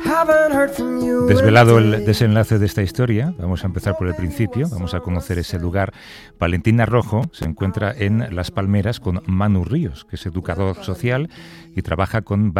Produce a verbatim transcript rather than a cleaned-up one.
Desvelado el desenlace de esta historia, vamos a empezar por el principio, vamos a conocer ese lugar. Valentina Rojo se encuentra en Las Palmeras con Manu Ríos, que es educador social y trabaja con